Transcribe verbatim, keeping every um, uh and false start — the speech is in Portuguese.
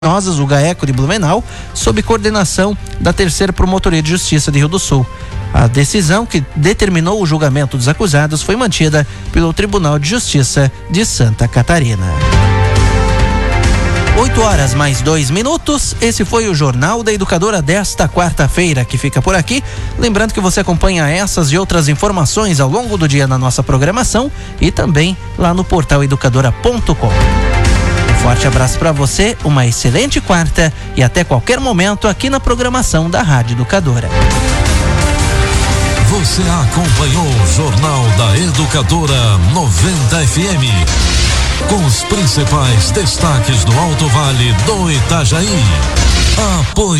Nosas, o GAECO de Blumenau, sob coordenação da Terceira Promotoria de Justiça de Rio do Sul. A decisão que determinou o julgamento dos acusados foi mantida pelo Tribunal de Justiça de Santa Catarina. oito horas mais dois minutos, esse foi o Jornal da Educadora desta quarta-feira, que fica por aqui. Lembrando que você acompanha essas e outras informações ao longo do dia na nossa programação e também lá no portal educadora ponto com. Forte abraço para você, uma excelente quarta e até qualquer momento aqui na programação da Rádio Educadora. Você acompanhou o Jornal da Educadora noventa F M, com os principais destaques do Alto Vale do Itajaí. Apoio